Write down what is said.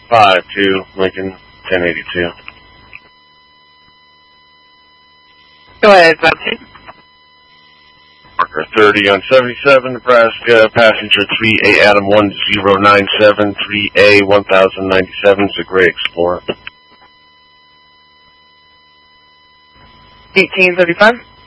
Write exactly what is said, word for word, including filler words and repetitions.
five two, Lincoln, ten eighty-two. Go ahead, Betsy. Parker thirty on seventy-seven, Nebraska, passenger three A Adam one zero nine seven, three A one thousand ninety-seven, it's a Gray Explorer. eighteen thirty-five.